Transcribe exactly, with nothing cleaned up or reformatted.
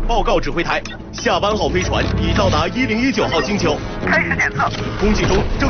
报告指挥台，下班号飞船已到达一零一九号星球， 开始检测。 空气中正